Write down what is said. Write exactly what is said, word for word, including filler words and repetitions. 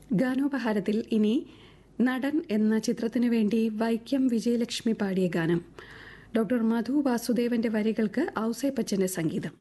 ഗാനോപഹാരത്തിൽ ഇനി നടൻ എന്ന ചിത്രത്തിനു വേണ്ടി വൈക്കം വിജയലക്ഷ്മി പാടിയ ഗാനം. ഡോക്ടർ മധു വാസുദേവന്റെ വരികൾക്ക് ഔസേപ്പച്ചന്റെ സംഗീതം.